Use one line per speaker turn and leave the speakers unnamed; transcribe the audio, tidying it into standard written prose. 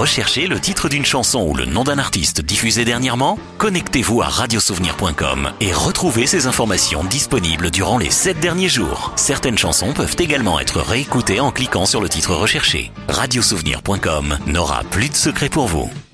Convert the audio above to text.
rechercher le titre d'une chanson ou le nom d'un artiste diffusé dernièrement? Connectez-vous à radiosouvenir.com et retrouvez ces informations disponibles durant les 7 derniers jours. Certaines chansons peuvent également être réécoutées en cliquant sur le titre recherché. Radiosouvenir.com n'aura plus de secret pour vous.